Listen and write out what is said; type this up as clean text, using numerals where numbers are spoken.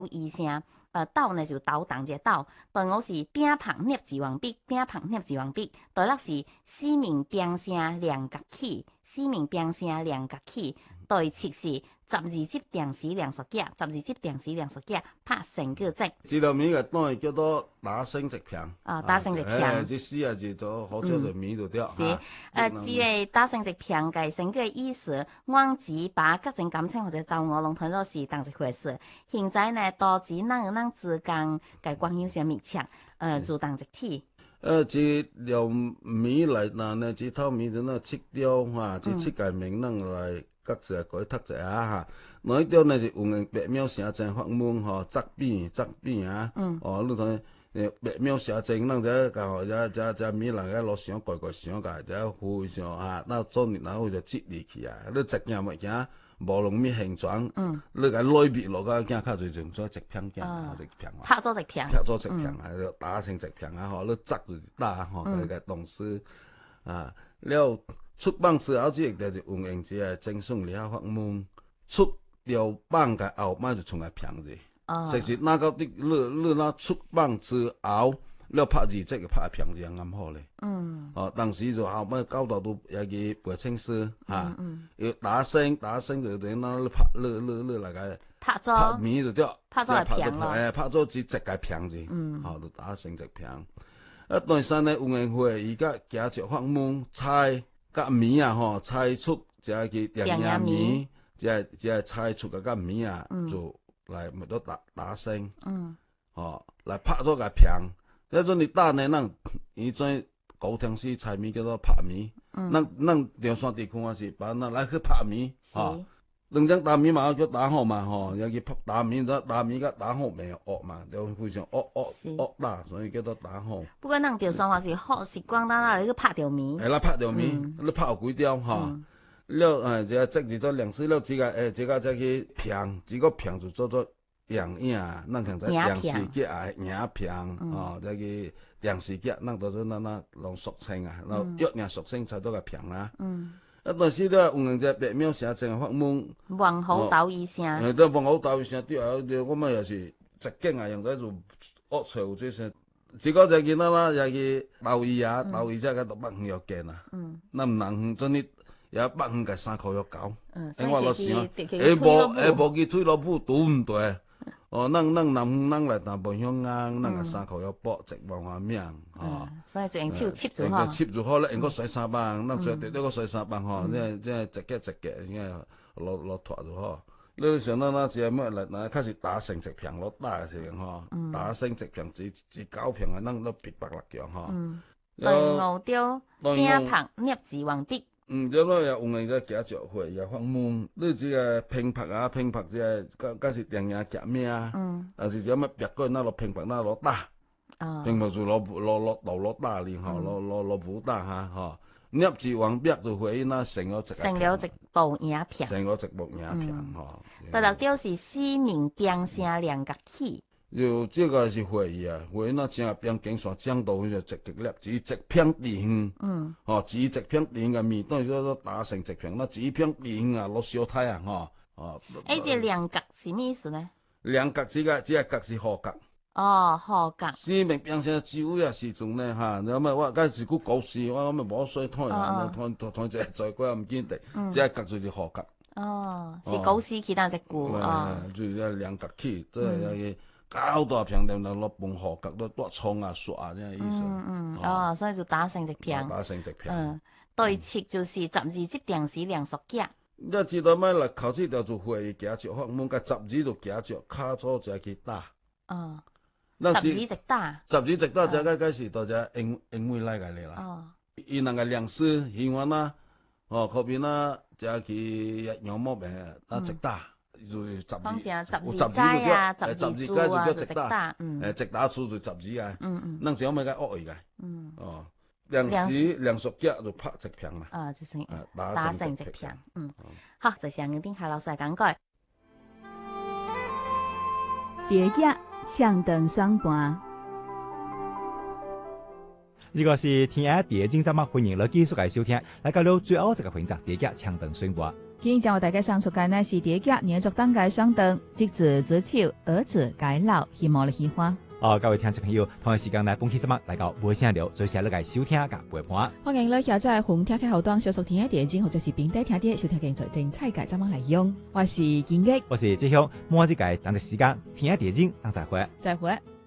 醫生，斗呢就斗同一個斗，第五是丙旁捏字王筆，丙旁捏字王筆，第六是四面並聲兩角起，四面並聲兩角起，第七是十二級定時量數夾，十二級定時量數夾拍成個字。 這條名嘅當然叫做打成一片。 打成一片。 這四個字就好少就名就掉。 是，這個打成一片嘅成個意思，我只把各種感情或者找我攏睇到是當一回事。現在呢，多指人之間嘅關係上密切，就當一體。 這條名來嗱呢，這套名就那七條哈，這七個名人來各自改讀者啊哈。嗱一條呢就有人白描寫成法門吼，側邊啊。哦，你睇白描寫成，咱這個這名人個路想怪想個，這非常啊，那做年然後就接入去啊，你一件物件無容易形狀，你個內邊落個件較最重，所以一片件啊，一片啊， 拍咗一片， 拍咗一片啊，就打成一片啊，吼，你側就打吼，個動詞啊，了出版之後即個就運用這個精算理學法門，出了版個後擺就從來片字，就是那個你那出版之後。了拍字即個拍片字啱好咧，當時就後尾搞到都有個背清詩嚇，要打聲就等那你拍你嚟個拍面就掉， 拍咗係片咯， 拍咗只一個片字，就打成一片。當時呢，運動會而家加著法門猜甲面啊，吼猜出即個定面，即係猜出個面啊，就嚟咪都打聲，嚟拍咗個片。那陣你打呢，咱以前高雄市菜面叫做拍面，咱中山地區是把咱來去拍面，兩張打面嘛叫打好嘛，吼，又叫打面個打好未惡嘛，就非常惡打，所以叫做打好。 不過咱中山話是好習慣，咱嚟去拍條面。 係啦，拍條面，你拍有幾條哈？了這個織字做兩絲了，這個再去平，這個平就做做。樣樣，咱現在樣式結啊，樣片哦，這個樣式結，咱到咗那攏俗稱啊，然後約樣俗稱才做個片啦。但是咧，有人只白描寫成法門， 王好鬥醫生， 對，王好鬥醫生對啊，我們也是一經啊，用在就惡吹有這些，這個就見到啦，也去鬥醫啊，鬥醫這個都百遠要見啊，咱唔能真啲也百遠個3塊要交，我老想，無去推老母對唔對？哦，咱來談本鄉硬，咱個3塊要搏一萬塊命， 所以就用手切住嗬， 切住好咧，用個水3萬，咱最對個水3萬嗬，即係一個，應該攞拖住嗬。你想到那只乜嚟開始打成一片攞打嘅時候嗬，打成一片至9片啊，咱都別白辣醬嗬。 第5條丙旁捏字王筆。 這個也有人在加著會也法門，你這個拼拍啊，拼拍這個是定樣夾咩啊？但是這麼別個那攞拼拍那攞打，拼拍就攞打哩吼，攞武打哈吼。捏字王筆就會那成了一部影片， 成了一部影片吼。 第6條是四面並聲兩角起。 就這個是會議啊，會議那正邊經線講到就直直粒，只一片地形，只一片地形嘅面，當然都打成一片，那只片地形啊，攞小太陽， 這兩角是咩意思呢？ 兩角這個角是好角。 好角。 四面並聲只有時陣呢嚇，咁啊我嗰時古古時，我咪冇水睇啊，睇只在嗰唔見地，這角就是好角。 是古時其他隻句就是兩角起，都係搞大片點落半河角都多蔥啊、蒜啊，這樣意思。 所以就打成一片。 打成一片。 對切就是12級定時量數夾。 你知道咩？嚟考試條就會加著法門，個12就加著卡咗就去打。 12直打。 12直打就嗰時就英文嚟嘅啦。伊那個量詞喜歡啦，嗰邊啦就去羊毛病直打。 講正12街啊，12組啊，就直打， 直打出就12啊，咱只有咩個惡意嘅，量數夾就拍一片嘛， 就是打成一片，好，就像我哋夏老師講過， 別夾唱斷雙盤。 呢個是天下第一精節目，歡迎你繼續嚟收聽，嚟到最後一個環節，別夾唱斷雙盤。 今日將為大家送出嘅呢是第一集年作當屆相當，即子子丑，兒子改老，希望你喜歡。 各位聽眾朋友，同一時間來本期節目來到無聲聊，最寫你嘅收聽嘅陪伴。 歡迎你下載紅聽嘅後端小熟聽嘅電影，或者是並帶聽啲小聽嘅最精彩嘅節目嚟用。我是建益， 我是志雄，每一屆當嘅時間聽電影，當再會。 再會。